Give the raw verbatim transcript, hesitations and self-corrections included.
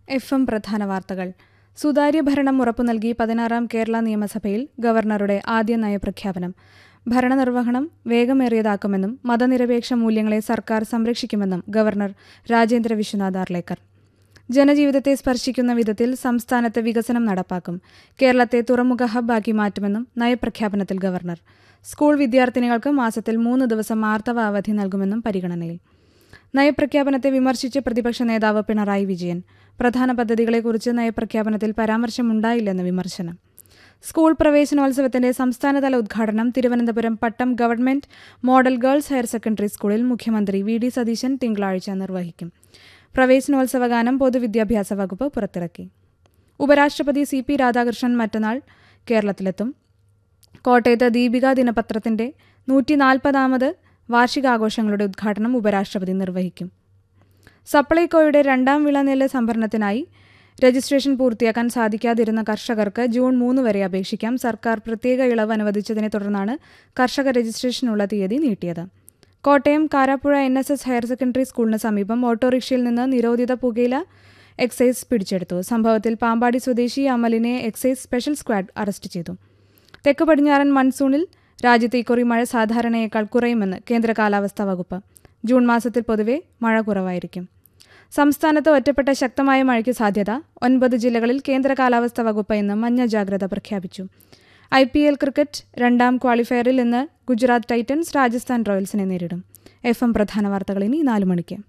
F M പ്രധാന വാർത്തകൾ. സുതാര്യ ഭരണം ഉറപ്പു നൽകി പതിനാറാം കേരള നിയമസഭയിൽ ഗവർണറുടെ ആദ്യ നയപ്രഖ്യാപനം. ഭരണനിർവഹണം വേഗമേറിയതാക്കുമെന്നും മതനിരപേക്ഷ മൂല്യങ്ങളെ സർക്കാർ സംരക്ഷിക്കുമെന്നും ഗവർണർ രാജേന്ദ്ര വിശ്വനാഥ് ആർലേക്കർ. ജനജീവിതത്തെ സ്പർശിക്കുന്ന വിധത്തിൽ സംസ്ഥാനത്ത് വികസനം നടപ്പാക്കും. കേരളത്തെ തുറമുഖ ഹബ്ബാക്കി മാറ്റുമെന്നും നയപ്രഖ്യാപനത്തിൽ ഗവർണർ. സ്കൂൾ വിദ്യാർത്ഥിനികൾക്ക് മാസത്തിൽ മൂന്ന് ദിവസം ആർത്തവ അവധി നൽകുമെന്നും പരിഗണനയിൽ. നയപ്രഖ്യാപനത്തെ വിമർശിച്ച് പ്രതിപക്ഷ നേതാവ് പിണറായി വിജയൻ. പ്രധാന പദ്ധതികളെക്കുറിച്ച് നയപ്രഖ്യാപനത്തിൽ പരാമർശമുണ്ടായില്ലെന്ന് വിമർശനം. സ്കൂൾ പ്രവേശനോത്സവത്തിന്റെ സംസ്ഥാനതല ഉദ്ഘാടനം തിരുവനന്തപുരം പട്ടം government model girls higher secondary സ്കൂളിൽ മുഖ്യമന്ത്രി വി ഡി സതീശൻ തിങ്കളാഴ്ച നിർവഹിക്കും. പ്രവേശനോത്സവ ഗാനം പൊതുവിദ്യാഭ്യാസ വകുപ്പ് പുറത്തിറക്കി. ഉപരാഷ്ട്രപതി സി പി രാധാകൃഷ്ണൻ മറ്റന്നാൾ കേരളത്തിലെത്തും. കോട്ടയത്ത് ദീപിക ദിനപത്രത്തിന്റെ നൂറ്റി നാൽപ്പതാമത് വാർഷികാഘോഷങ്ങളുടെ ഉദ്ഘാടനം ഉപരാഷ്ട്രപതി നിർവഹിക്കും. സപ്ലൈകോയുടെ രണ്ടാം വിള നെല്ല് സംഭരണത്തിനായി രജിസ്ട്രേഷൻ പൂർത്തിയാക്കാൻ സാധിക്കാതിരുന്ന കർഷകർക്ക് ജൂൺ മൂന്ന് വരെ അപേക്ഷിക്കാം. സർക്കാർ പ്രത്യേക ഇളവ് അനുവദിച്ചതിനെ തുടർന്നാണ് കർഷക രജിസ്ട്രേഷനുള്ള തീയതി നീട്ടിയത്. Kottayam Karapuzha N S S higher secondary സ്കൂളിന് സമീപം ഓട്ടോറിക്ഷയിൽ നിന്ന് നിരോധിത പുകയില എക്സൈസ് പിടിച്ചെടുത്തു. സംഭവത്തിൽ പാമ്പാടി സ്വദേശി അമലിനെ എക്സൈസ് സ്പെഷ്യൽ സ്ക്വാഡ് അറസ്റ്റ് ചെയ്തു. തെക്ക് പടിഞ്ഞാറൻ മൺസൂണിൽ രാജ്യത്ത് ഇക്കുറി മഴ സാധാരണയേക്കാൾ കുറയുമെന്ന് കേന്ദ്ര കാലാവസ്ഥാ വകുപ്പ്. ജൂൺ മാസത്തിൽ പൊതുവെ മഴ കുറവായിരിക്കും. സംസ്ഥാനത്ത് ഒറ്റപ്പെട്ട ശക്തമായ മഴയ്ക്ക് സാധ്യത. ഒൻപത് ജില്ലകളിൽ കേന്ദ്ര കാലാവസ്ഥാ വകുപ്പ് ഇന്ന് മഞ്ഞ ജാഗ്രത പ്രഖ്യാപിച്ചു. ഐ പി എൽ ക്രിക്കറ്റ് രണ്ടാം ക്വാളിഫയറിൽ ഇന്ന് ഗുജറാത്ത് ടൈറ്റൻസ് രാജസ്ഥാൻ റോയൽസിനെ നേരിടും. എഫ് എം പ്രധാന വാർത്തകൾ ഇനി നാല് മണിക്ക്.